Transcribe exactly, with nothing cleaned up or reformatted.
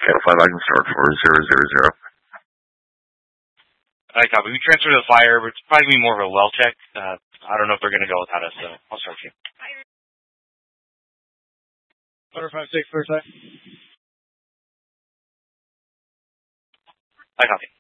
Channel five, I can start for zero zero zero. I copy. We transfer to the fire, but it's probably going to be more of a well check. Uh, I don't know if they're going to go without us, so I'll start you. Order five six, first time. I copy.